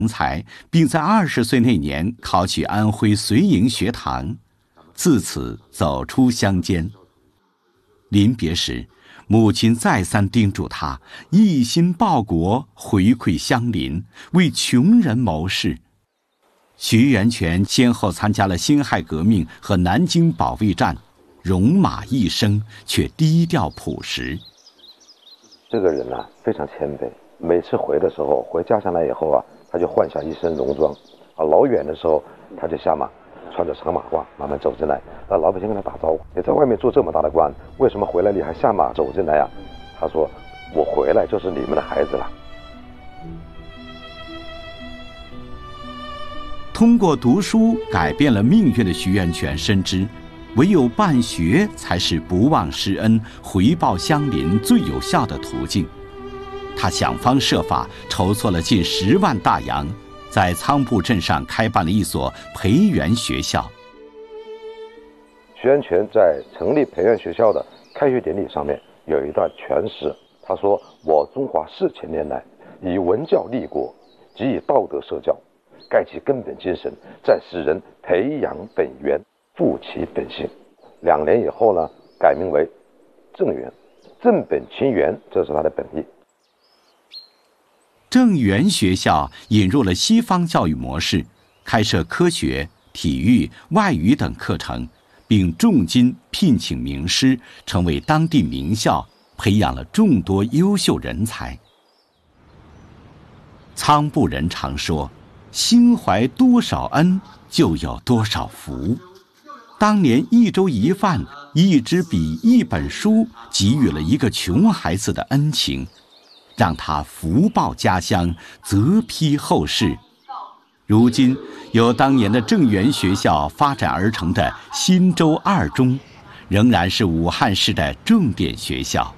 才，并在20岁那年考取安徽绥营学堂，自此走出乡间。临别时，母亲再三叮嘱他一心报国，回馈乡邻，为穷人谋事。徐源泉先后参加了辛亥革命和南京保卫战，戎马一生，却低调朴实。 这个人啊，非常谦卑。每次回的时候，回家乡来以后啊，他就换下一身戎装，老远的时候他就下马，穿着长马褂慢慢走进来，老百姓跟他打招呼：“你在外面做这么大的官，为什么回来你还下马走进来呀？”他说：“我回来就是你们的孩子了。” 通过读书改变了命运的徐源泉深知，唯有办学才是不忘师恩、回报乡邻最有效的途径。他想方设法筹措了近10万大洋，在仓埠镇上开办了一所培元学校。 徐源泉在成立培元学校的开学典礼上面有一段全诗，他说：“我中华4000年来，以文教立国，即以道德社教，盖其根本精神，在使人培养本源，复其本性。”2年以后呢，改名为正源，正本清源，这是他的本意。 正源学校引入了西方教育模式，开设科学、体育、外语等课程，并重金聘请名师，成为当地名校，培养了众多优秀人才。仓埠人常说，心怀多少恩，就有多少福。当年1粥1饭、1支笔、1本书，给予了一个穷孩子的恩情，让他福报家乡，泽披后世。如今由当年的正源学校发展而成的新州2中，仍然是武汉市的重点学校。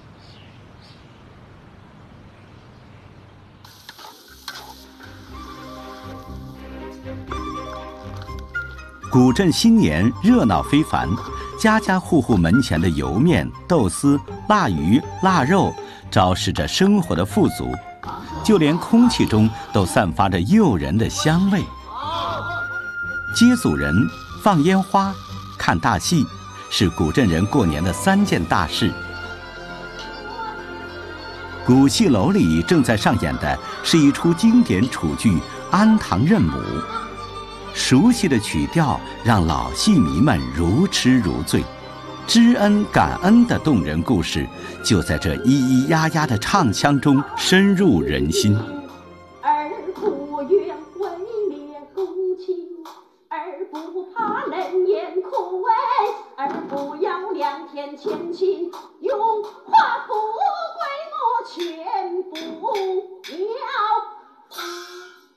古镇新年热闹非凡，家家户户门前的油面、豆丝、腊鱼、腊肉，昭示着生活的富足，就连空气中都散发着诱人的香味。接祖人、放烟花、看大戏，是古镇人过年的3件大事。古戏楼里正在上演的是一出经典楚剧《安堂认母》。熟悉的曲调让老戏迷们如痴如醉，知恩感恩的动人故事就在这咿咿呀呀的唱腔中深入人心。 儿不愿毁灭公卿，儿不怕冷眼苦味，儿不要2天前亲，用化富贵我全不依。